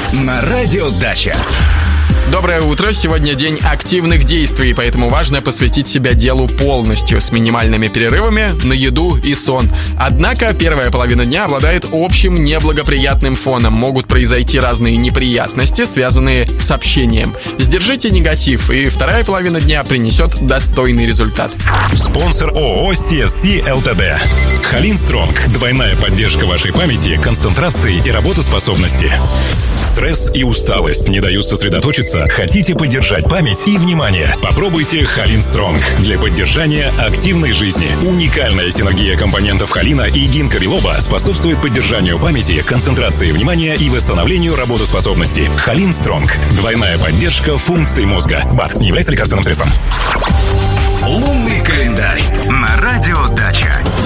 на радио Дача. Доброе утро. Сегодня день активных действий, поэтому важно посвятить себя делу полностью, с минимальными перерывами на еду и сон. Однако первая половина дня обладает общим неблагоприятным фоном. Могут произойти разные неприятности, связанные с общением. Сдержите негатив, и вторая половина дня принесет достойный результат. Спонсор ООО CSC ЛТД. Халин Стронг. Двойная поддержка вашей памяти, концентрации и работоспособности. Стресс и усталость не дают сосредоточиться. Хотите поддержать память и внимание? Попробуйте Халин Стронг для поддержания активной жизни. Уникальная синергия компонентов холина и гинка билоба способствует поддержанию памяти, концентрации внимания и восстановлению работоспособности. Халин Стронг. Двойная поддержка функций мозга. БАД не является лекарственным средством. Лунный календарь на радио Дача.